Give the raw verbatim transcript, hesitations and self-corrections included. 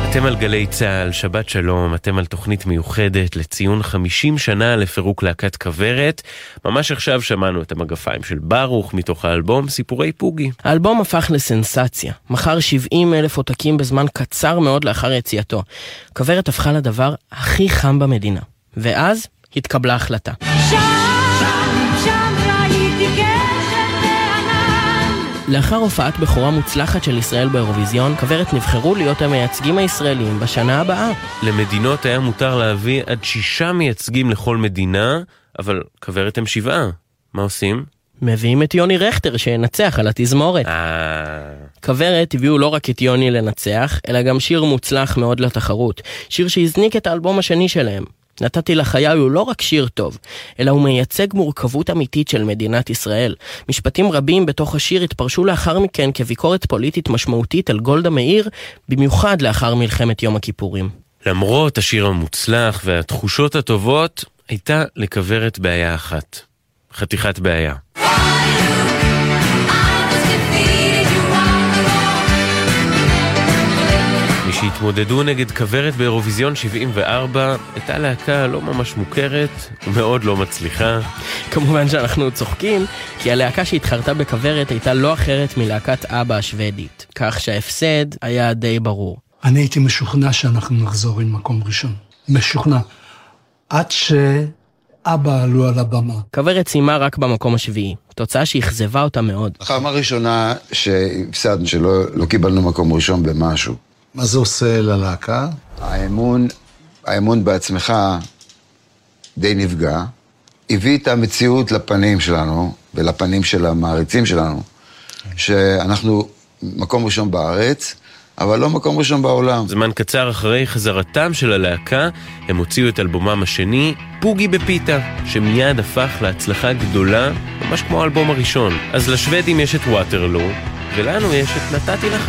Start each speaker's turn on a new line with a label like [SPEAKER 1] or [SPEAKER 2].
[SPEAKER 1] אתם על גלי צהל, שבת שלום, אתם על תוכנית מיוחדת לציון חמישים שנה לפירוק להקת כוורת. ממש עכשיו שמענו את המגפיים של ברוך מתוך האלבום סיפורי פוגי.
[SPEAKER 2] האלבום הפך לסנסציה, מכר שבעים אלף עותקים בזמן קצר מאוד לאחר יציאתו. כוורת הפכה לדבר הכי חם במדינה, ואז התקבלה החלטה. שם, שם, שם ראיתי גשם בענן. לאחר הופעת בכורה מוצלחת של ישראל באירוויזיון, כוורת נבחרו להיות המייצגים הישראלים בשנה הבאה.
[SPEAKER 1] למדינות היה מותר להביא עד שישה מייצגים לכל מדינה, אבל כוורת הם שבעה. מה עושים?
[SPEAKER 2] מביאים את יוני רכטר שינצח על התזמורת. כוורת הביאו לא רק את יוני לנצח, אלא גם שיר מוצלח מאוד לתחרות. שיר שהזניק את האלבום השני שלהם. נתתי לחיי הוא לא רק שיר טוב, אלא הוא מייצג מורכבות אמיתית של מדינת ישראל. משפטים רבים בתוך השיר התפרשו לאחר מכן כביקורת פוליטית משמעותית על גולדה מאיר, במיוחד לאחר מלחמת יום הכיפורים.
[SPEAKER 1] למרות השיר המוצלח והתחושות הטובות, הייתה לכוורת בעיה אחת. חתיכת בעיה. שהתמודדו נגד כוורת באירוויזיון שבעים וארבע, הייתה להקה לא ממש מוכרת ומאוד לא מצליחה.
[SPEAKER 2] כמובן שאנחנו צוחקים, כי הלהקה שהתחרתה בכוורת הייתה לא אחרת מלהקת אבא השוודית, כך שההפסד היה די ברור.
[SPEAKER 3] אני הייתי משוכנע שאנחנו נחזור עם מקום ראשון. משוכנע. עד שאבא עלו על הבמה.
[SPEAKER 2] כוורת סיימה רק במקום השביעי, תוצאה שהכזבה אותה מאוד.
[SPEAKER 4] הפעם הראשונה שהפסדנו, שלא לא קיבלנו מקום ראשון במשהו.
[SPEAKER 3] מה זה עושה ללהקה?
[SPEAKER 4] האמון, האמון בעצמך די נפגע, הביא את המציאות לפנים שלנו, ולפנים של המעריצים שלנו, שאנחנו מקום ראשון בארץ, אבל לא מקום ראשון בעולם.
[SPEAKER 1] זמן קצר אחרי חזרתם של הלהקה, הם הוציאו את אלבומם השני, פוגי בפיתה, שמיד הפך להצלחה גדולה, ממש כמו האלבום הראשון. אז לשוודים יש את ווטרלו, ולנו יש את נתתי לך